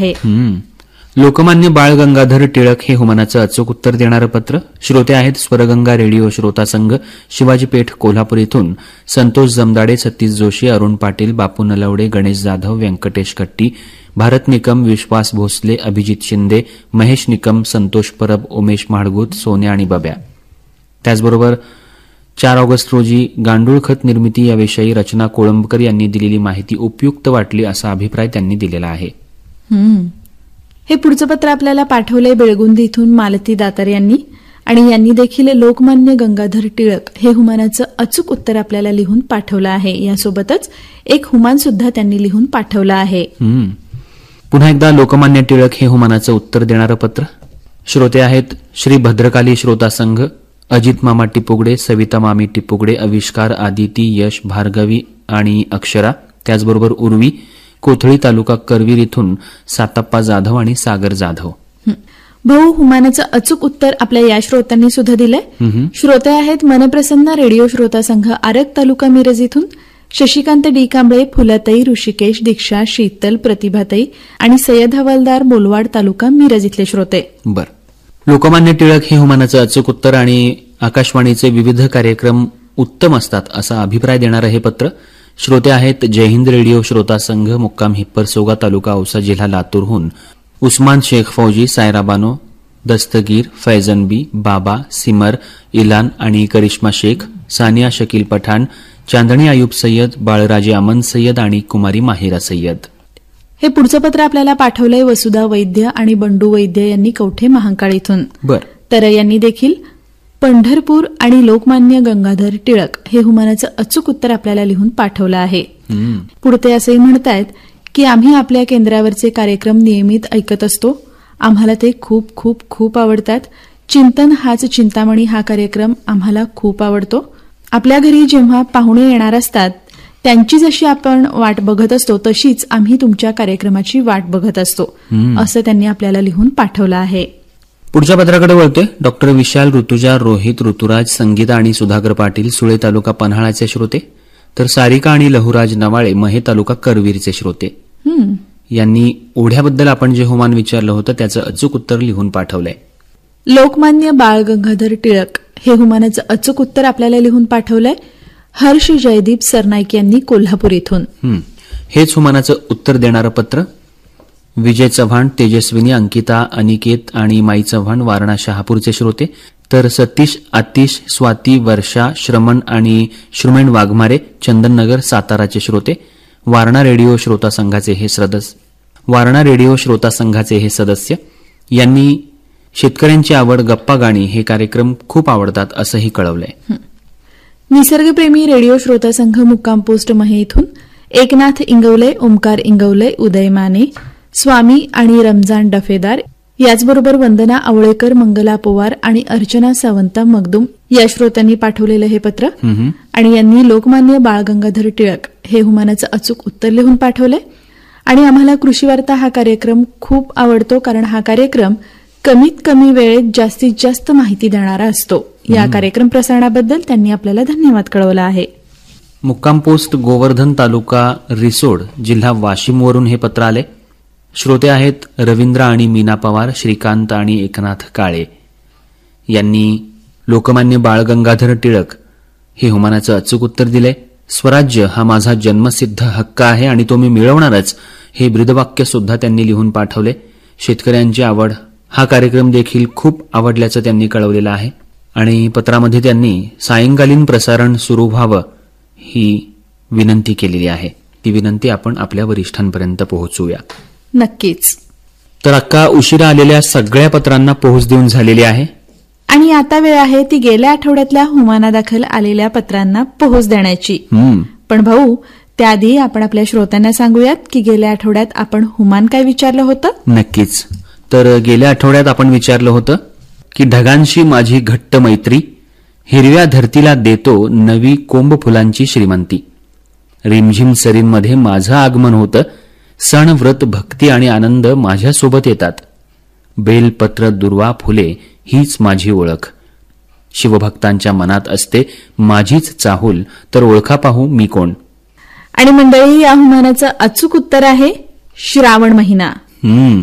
आहे. लोकमान्य बाळ गंगाधर टिळक हे हुमानाचं अचूक उत्तर देणारं पत्र. श्रोते आहेत स्वरगंगा रेडिओ श्रोता संघ, शिवाजी पेठ, कोल्हापूर इथून संतोष जमदाडे, सतीश जोशी, अरुण पाटील, बापू नलवडे, गणेश जाधव, व्यंकटेश कट्टी, भारत निकम, विश्वास भोसले, अभिजित शिंदे, महेश निकम, संतोष परब, उमेश म्हाडगूत, सोन्या आणि बब्या. त्याचबरोबर 4 ऑगस्ट रोजी गांडूळ खत निर्मिती याविषयी रचना कोळंबकर यांनी दिलेली माहिती उपयुक्त वाटली असा अभिप्राय त्यांनी दिलेला आहे. हे पुढचं पत्र आपल्याला पाठवलंय बेळगुंदी इथून मालती दातार यांनी, आणि यांनी देखील लोकमान्य गंगाधर टिळक हे हुमानाचं अचूक उत्तर आपल्याला लिहून पाठवलं आहे. यासोबतच एक हुमान सुद्धा त्यांनी लिहून पाठवलं आहे. पुन्हा एकदा लोकमान्य टिळक हे हुमानाचं उत्तर देणारं पत्र. श्रोते आहेत श्री भद्रकाली श्रोता संघ, अजित मामा टिपुगडे, सविता मामी टिपुगडे, आविष्कार, आदिती, यश, भार्गवी आणि अक्षरा. त्याचबरोबर उर्वी, कोथळी तालुका करवीर इथून साताप्पा जाधव आणि सागर जाधव. भाऊ, हुमानाचं अचूक उत्तर आपल्या या श्रोत्यांनी सुद्धा दिलंय. श्रोते आहेत मनप्रसन्न रेडिओ श्रोता संघ, आरग तालुका मिरज इथून शशिकांत डी कांबळे, फुलताई, ऋषिकेश, दीक्षा, शीतल, प्रतिभाताई आणि सय्यद हवालदार, मोलवाड तालुका मिरज इथले श्रोते. बर, लोकमान्य टिळक हे हुमानाचं अचूक उत्तर आणि आकाशवाणीचे विविध कार्यक्रम उत्तम असतात असा अभिप्राय देणारं हे पत्र. श्रोते आहेत जय हिंद रेडिओ श्रोता संघ, मुक्काम हिप्परसोगा तालुका औसा जिल्हा लातूरहून उस्मान शेख फौजी, सायरा बानो, दस्तगीर, फैजन बी, बाबा, सिमर, इलान आणि करिश्मा शेख, सानिया शकील पठाण, चांदणी आयुब सय्यद, बाळराजे अमन सय्यद आणि कुमारी माहिरा सय्यद. हे पुढचं पत्र आपल्याला पाठवलंय वसुधा वैद्य आणि बंडू वैद्य यांनी कवठे महांकाळ इथून. तर यांनी देखील पंढरपूर आणि लोकमान्य गंगाधर टिळक हे हुमानाचं अचूक उत्तर आपल्याला लिहून पाठवलं आहे. पुढे ते असंही म्हणतायत की आम्ही आपल्या केंद्रावरचे कार्यक्रम नियमित ऐकत असतो. आम्हाला ते खूप खूप खूप आवडतात. चिंतन हाच चिंतामणी हा कार्यक्रम आम्हाला खूप आवडतो. आपल्या घरी जेव्हा पाहुणे येणार असतात त्यांची जशी आपण वाट बघत असतो तशीच आम्ही तुमच्या कार्यक्रमाची वाट बघत असतो, असं त्यांनी आपल्याला लिहून पाठवलं आहे. पुढच्या पत्राकडे वळतोय. डॉक्टर विशाल, ऋतुजा, रोहित, ऋतुराज, संगीता आणि सुधाकर पाटील, सुळे तालुका पन्हाळाचे श्रोते. तर सारिका आणि लहुराज नवाळे, महे तालुका करवीरचे श्रोते. यांनी ओढ्याबद्दल आपण जे हुमान विचारलं होतं त्याचं अचूक उत्तर लिहून पाठवलंय. लोकमान्य बाळ गंगाधर टिळक हे हुमानाचं अचूक उत्तर आपल्याला लिहून पाठवलंय हर्ष जयदीप सरनाईक यांनी कोल्हापूर इथून. हेच हुमानाचं उत्तर देणारं पत्र. विजय चव्हाण, तेजस्विनी, अंकिता, अनिकेत आणि माई चव्हाण, वारणा शहापूरचे श्रोते. तर सतीश, आतिश, स्वाती, वर्षा, श्रमण आणि श्रुमेण वाघमारे, चंदननगर, साताराचे श्रोते. वारणा रेडिओ श्रोता संघाचे हे सदस्य यांनी शेतकऱ्यांची आवड, गप्पा गाणी हे कार्यक्रम खूप आवडतात असंही कळवलंय. निसर्गप्रेमी रेडिओ श्रोता संघ, मुक्काम पोस्ट महे इथून एकनाथ इंगवले, ओमकार इंगवले, उदय माने, स्वामी आणि रमजान डफेदार, याचबरोबर वंदना आवळेकर, मंगला पवार आणि अर्चना सावंत मगदूम या श्रोत्यांनी पाठवलेलं हे पत्र. आणि यांनी लोकमान्य बाळ गंगाधर टिळक हे हुमानाचं अचूक उत्तर लिहून पाठवलंय. आणि आम्हाला कृषीवार्ता हा कार्यक्रम खूप आवडतो, कारण हा कार्यक्रम कमीत कमी वेळेत जास्तीत जास्त माहिती देणारा असतो. या कार्यक्रम प्रसारणाबद्दल त्यांनी आपल्याला धन्यवाद कळवला आहे. मुक्काम पोस्ट गोवर्धन तालुका रिसोड जिल्हा वाशिमवरून हे पत्र आले. श्रोते आहेत रवींद्र आणि मीना पवार, श्रीकांत आणि एकनाथ काळे. यांनी लोकमान्य बाळ गंगाधर टिळक हे हुमानाचं अचूक उत्तर दिलंय. स्वराज्य हा माझा जन्मसिद्ध हक्क आहे आणि तो मी मिळवणारच, हे ब्रीदवाक्य सुद्धा त्यांनी लिहून पाठवले. शेतकऱ्यांची आवड हा कार्यक्रम देखील खूप आवडल्याचं त्यांनी कळवलेलं आहे. आणि पत्रामध्ये त्यांनी सायंकालीन प्रसारण सुरू व्हावं ही विनंती केलेली आहे. ती विनंती आपण आपल्या वरिष्ठांपर्यंत पोहोचूया. नक्कीच. तर अक्का, उशिरा आलेल्या सगळ्या पत्रांना पोहोच देऊन झालेली आहे आणि आता वेळ आहे ती गेल्या आठवड्यातल्या हुमानादाखल आलेल्या पत्रांना पोहोच देण्याची. पण भाऊ, त्याआधी आपण आपल्या श्रोत्यांना सांगूयात की गेल्या आठवड्यात आपण हुमान काय विचारलं होतं. नक्कीच. तर गेल्या आठवड्यात आपण विचारलं होतं की ढगांशी माझी घट्ट मैत्री, हिरव्या धरतीला देतो नवी कोंब फुलांची श्रीमंती, रिमझिम सरींमध्ये माझं आगमन होतं, सण व्रत भक्ती आणि आनंद माझ्यासोबत येतात, बेलपत्र दुर्वा फुले हीच माझी ओळख, शिवभक्तांच्या मनात असते माझीच चाहूल, तर ओळखा पाहू मी कोण. आणि मंडळी, या हुमानाचं अचूक उत्तर आहे श्रावण महिना. हम्म